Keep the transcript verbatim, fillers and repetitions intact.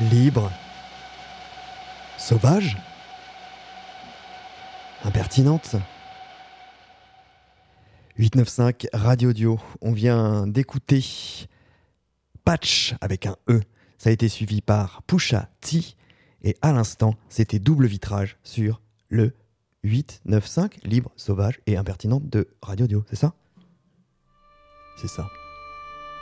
libre, sauvage, impertinente. huit neuf cinq Radio Audio, on vient d'écouter Patch avec un E. Ça a été suivi par Pusha T. Et à l'instant, c'était Double Vitrage sur le huit neuf cinq, libre, sauvage et impertinente de Radio Audio. C'est ça ? C'est ça.